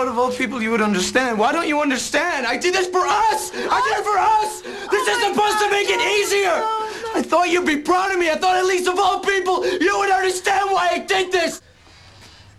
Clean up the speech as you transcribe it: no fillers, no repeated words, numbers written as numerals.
thought of all people you would understand. Why don't you understand? I did this for us! I did it for us! This is supposed to make it easier! I thought you'd be proud of me. I thought at least of all people you would understand why I did this!